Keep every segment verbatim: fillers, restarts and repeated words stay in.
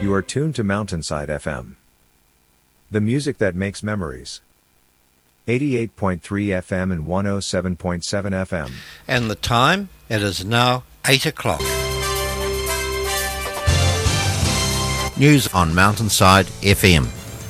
You are tuned to Mountainside F M. The music that makes memories. eighty-eight point three F M and one oh seven point seven F M. And the time, it is now eight o'clock. News on Mountainside F M.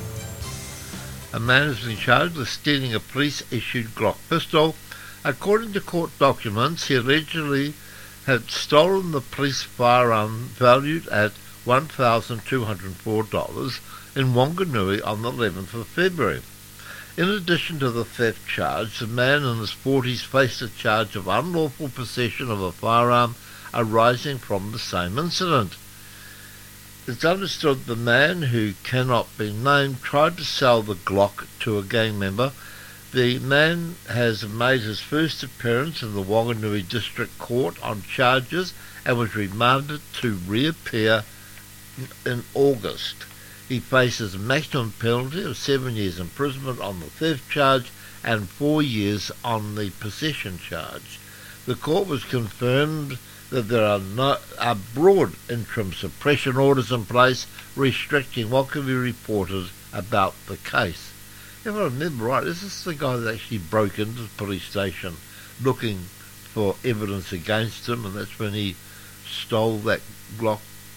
A man has been charged with stealing a police-issued Glock pistol. According to court documents, he allegedly had stolen the police firearm valued at one thousand two hundred four dollars in Wanganui on the eleventh of February. In addition to the theft charge, the man in his forties faced a charge of unlawful possession of a firearm arising from the same incident. It's understood the man, who cannot be named, tried to sell the Glock to a gang member. The man has made his first appearance in the Wanganui District Court on charges and was remanded to reappear in August. He faces a maximum penalty of seven years imprisonment on the theft charge and four years on the possession charge. The court was confirmed that there are, no, are broad interim suppression orders in place restricting what can be reported about the case. If I remember right, is this the guy that actually broke into the police station looking for evidence against him, and that's when he stole that Glock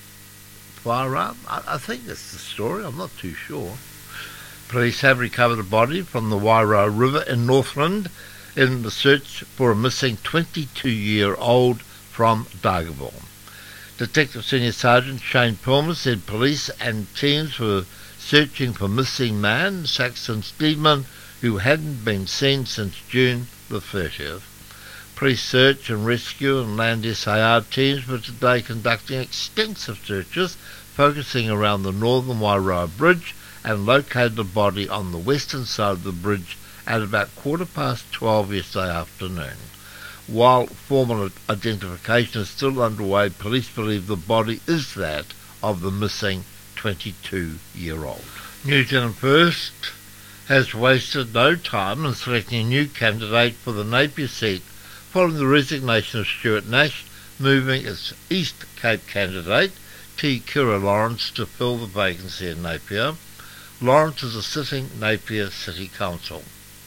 firearm? I, I think that's the story. I'm not too sure. Police have recovered a body from the Wairau River in Northland in the search for a missing twenty-two-year-old from Dargaville. Detective Senior Sergeant Shane Palmer said police and teams were searching for missing man, Saxon Steedman, who hadn't been seen since June the thirtieth. Police search and rescue and land S A R teams were today conducting extensive searches, focusing around the northern Wairau Bridge, and located the body on the western side of the bridge at about quarter past twelve yesterday afternoon. While formal identification is still underway, police believe the body is that of the missing twenty-two-year-old. New Zealand First has wasted no time in selecting a new candidate for the Napier seat following the resignation of Stuart Nash, moving its East Cape candidate, T. Kira Lawrence, to fill the vacancy in Napier. Lawrence is a sitting Napier City Council.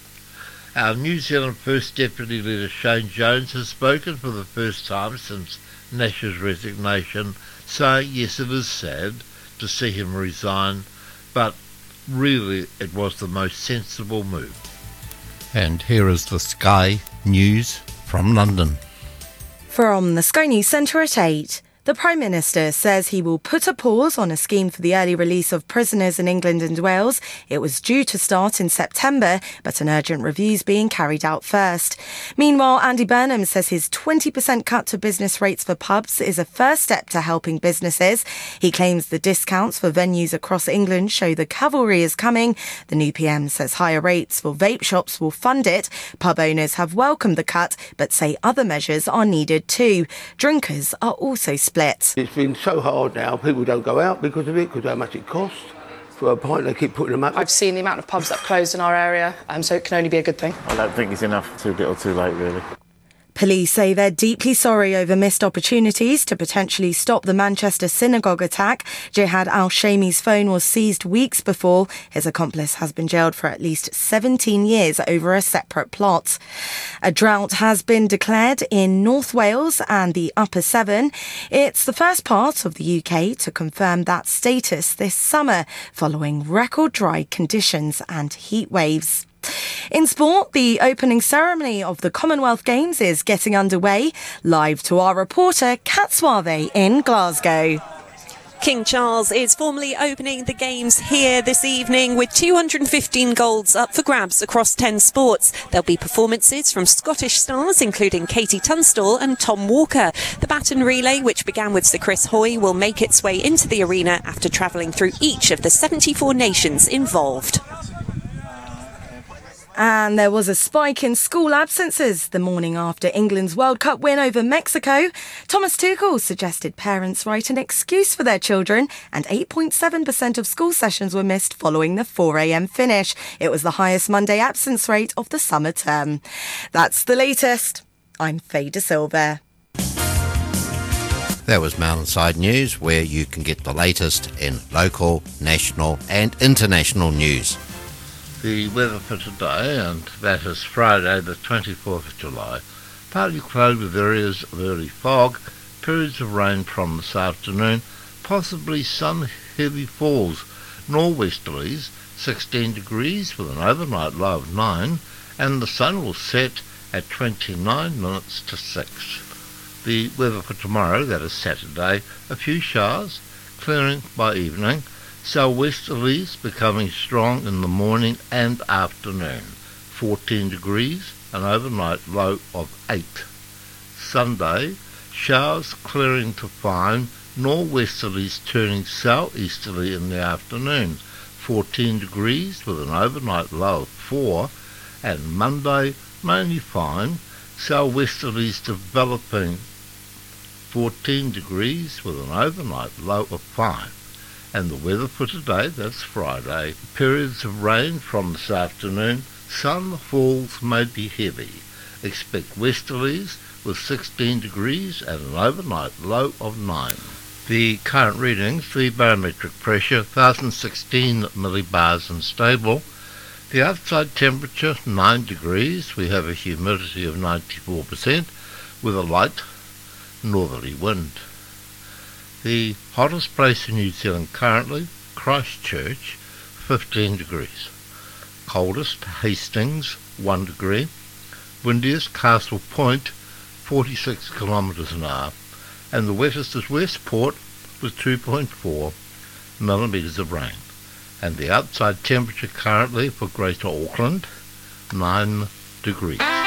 Our New Zealand First Deputy Leader Shane Jones has spoken for the first time since Nash's resignation, saying yes, it is sad to see him resign, but really it was the most sensible move. And here is the Sky News from London. From the Sky News Centre at eight. The Prime Minister says he will put a pause on a scheme for the early release of prisoners in England and Wales. It was due to start in September, but an urgent review is being carried out first. Meanwhile, Andy Burnham says his twenty percent cut to business rates for pubs is a first step to helping businesses. He claims the discounts for venues across England show the cavalry is coming. The new P M says higher rates for vape shops will fund it. Pub owners have welcomed the cut, but say other measures are needed too. Drinkers are also split. It's been so hard now, people don't go out because of it, because of how much it costs. For a pint, they keep putting them up. I've seen the amount of pubs that have closed in our area, um, so it can only be a good thing. I don't think it's enough, too little too late, really. Police say they're deeply sorry over missed opportunities to potentially stop the Manchester synagogue attack. Jihad al-Shami's phone was seized weeks before. His accomplice has been jailed for at least seventeen years over a separate plot. A drought has been declared in North Wales and the Upper Severn. It's the first part of the U K to confirm that status this summer, following record dry conditions and heat waves. In sport, the opening ceremony of the Commonwealth Games is getting underway. Live to our reporter, Kat Suave in Glasgow. King Charles is formally opening the Games here this evening with two hundred fifteen golds up for grabs across ten sports. There'll be performances from Scottish stars including Katie Tunstall and Tom Walker. The baton relay, which began with Sir Chris Hoy, will make its way into the arena after travelling through each of the seventy-four nations involved. And there was a spike in school absences the morning after England's World Cup win over Mexico. Thomas Tuchel suggested parents write an excuse for their children, and eight point seven percent of school sessions were missed following the four a.m. finish. It was the highest Monday absence rate of the summer term. That's the latest. I'm Faye De Silva. That was Mountainside News, where you can get the latest in local, national and international news. The weather for today, and that is Friday the twenty-fourth of July. Partly cloudy with areas of early fog, periods of rain from this afternoon, possibly some heavy falls, nor'westerlies, sixteen degrees with an overnight low of nine, and the sun will set at twenty-nine minutes to six. The weather for tomorrow, that is Saturday, a few showers, clearing by evening, southwesterlies becoming strong in the morning and afternoon, fourteen degrees, an overnight low of eight. Sunday, showers clearing to fine, nor'westerlies turning southeasterly in the afternoon, fourteen degrees with an overnight low of four, and Monday, mainly fine, southwesterlies developing, fourteen degrees with an overnight low of five. And the weather for today, that's Friday, periods of rain from this afternoon, some falls may be heavy. Expect westerlies with sixteen degrees and an overnight low of nine. The current readings, the barometric pressure, one thousand sixteen millibars and stable. The outside temperature, nine degrees. We have a humidity of ninety-four percent with a light northerly wind. The hottest place in New Zealand currently, Christchurch, fifteen degrees. Coldest, Hastings, one degree. Windiest, Castle Point, forty-six kilometres an hour. And the wettest is Westport with two point four millimetres of rain. And the outside temperature currently for Greater Auckland, nine degrees.